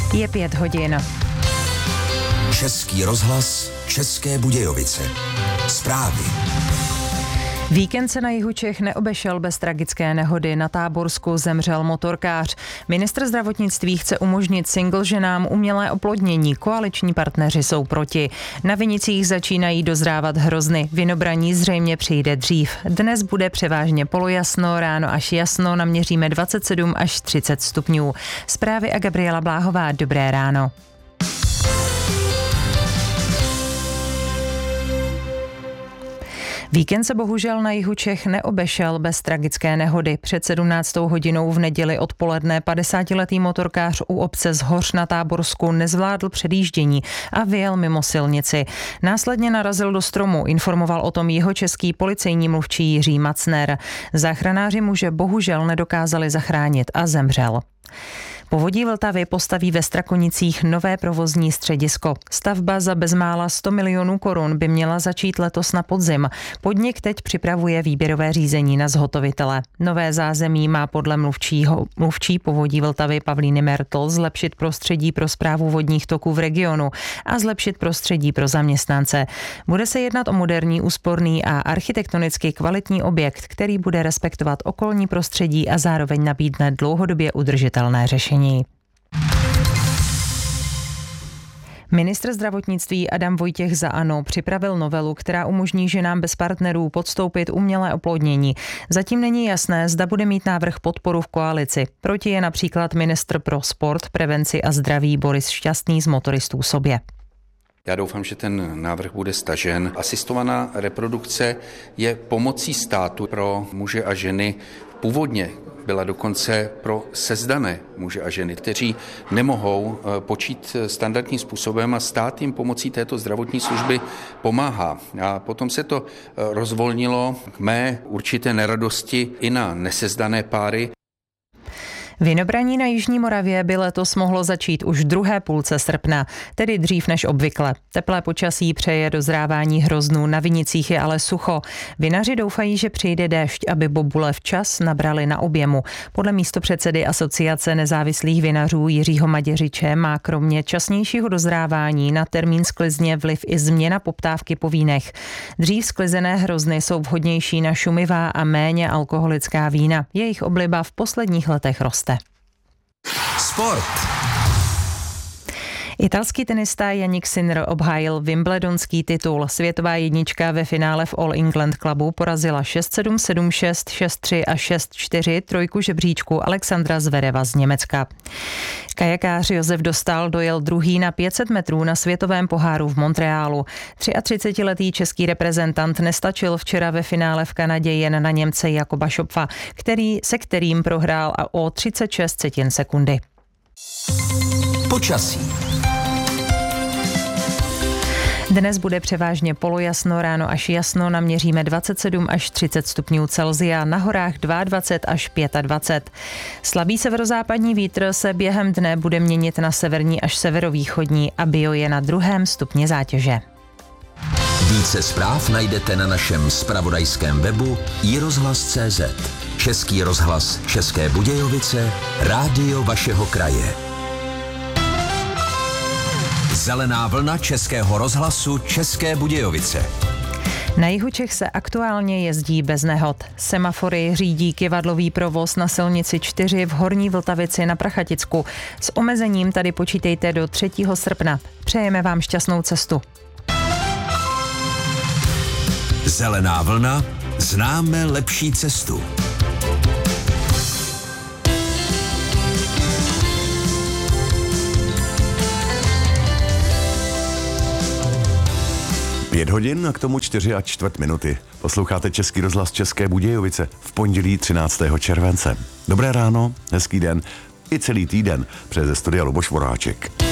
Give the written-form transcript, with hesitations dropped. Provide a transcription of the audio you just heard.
Je 5 hodin. Český rozhlas, České Budějovice. Zprávy. Víkend se na jihu Čech neobešel bez tragické nehody. Na Táborsku zemřel motorkář. Ministr zdravotnictví chce umožnit single ženám umělé oplodnění. Koaliční partneři jsou proti. Na vinicích začínají dozrávat hrozny. Vinobraní zřejmě přijde dřív. Dnes bude převážně polojasno, ráno až jasno, naměříme 27 až 30 stupňů. Zprávy a Gabriela Bláhová. Dobré ráno. Víkend se bohužel na jihu Čech neobešel bez tragické nehody. Před 17. hodinou v neděli odpoledne 50letý motorkář u obce Zhoř na Táborsku nezvládl předjíždění a vyjel mimo silnici. Následně narazil do stromu, informoval o tom jihočeský policejní mluvčí Jiří Macner. Záchranáři muže bohužel nedokázali zachránit a zemřel. Povodí Vltavy postaví ve Strakonicích nové provozní středisko. Stavba za bezmála 100 milionů korun by měla začít letos na podzim. Podnik teď připravuje výběrové řízení na zhotovitele. Nové zázemí má podle mluvčí Povodí Vltavy Pavlíny Mertl zlepšit prostředí pro správu vodních toků v regionu a zlepšit prostředí pro zaměstnance. Bude se jednat o moderní, úsporný a architektonicky kvalitní objekt, který bude respektovat okolní prostředí a zároveň nabídne dlouhodobě udržitelné řešení. Ministr zdravotnictví Adam Vojtěch za ANO připravil novelu, která umožní ženám bez partnerů podstoupit umělé oplodnění. Zatím není jasné, zda bude mít návrh podporu v koalici. Proti je například ministr pro sport, prevenci a zdraví Boris Šťastný z Motoristů sobě. Já doufám, že ten návrh bude stažen. Asistovaná reprodukce je pomocí státu pro muže a ženy. Původně byla dokonce pro sezdané muže a ženy, kteří nemohou počít standardním způsobem a stát jim pomocí této zdravotní služby pomáhá. A potom se to rozvolnilo k mé určité neradosti i na nesezdané páry. Vinobraní na Jižní Moravě by letos mohlo začít už v druhé půlce srpna, tedy dřív než obvykle. Teplé počasí přeje dozrávání hroznů, na vinicích je ale sucho. Vinaři doufají, že přijde déšť, aby bobule včas nabrali na objemu. Podle místopředsedy Asociace nezávislých vinařů Jiřího Maděřiče má kromě časnějšího dozrávání na termín sklizně vliv i změna poptávky po vínech. Dřív sklizené hrozny jsou vhodnější na šumivá a méně alkoholická vína. Jejich obliba v posledních letech roste. Sport. Italský tenista Jannik Sinner obhájil wimbledonský titul. Světová jednička ve finále v All England Clubu porazila 6-7, 7-6, 6-3 a 6-4 trojku žebříčku Alexandra Zvereva z Německa. Kajakář Josef Dostál dojel druhý na 500 metrů na světovém poháru v Montrealu. 33letý český reprezentant nestačil včera ve finále v Kanadě jen na Němce Jakoba Šopfa, se kterým prohrál o 36 sekundy. Počasí. Dnes bude převážně polojasno, ráno až jasno, naměříme 27 až 30 stupňů Celsia, na horách 22 až 25. Slabý severozápadní vítr se během dne bude měnit na severní až severovýchodní a bio je na 2. stupni zátěže. Více zpráv najdete na našem zpravodajském webu iRozhlas.cz. Český rozhlas České Budějovice, rádio vašeho kraje. Zelená vlna Českého rozhlasu České Budějovice. Na jihu Čech se aktuálně jezdí bez nehod. Semafory řídí kyvadlový provoz na silnici 4 v Horní Vltavici na Prachaticku. S omezením tady počítejte do 3. srpna. Přejeme vám šťastnou cestu. Zelená vlna, známe lepší cestu. Pět hodin a k tomu 4:15. Posloucháte Český rozhlas České Budějovice v pondělí 13. července. Dobré ráno, hezký den i celý týden. Přeje ze studia Luboš Voráček.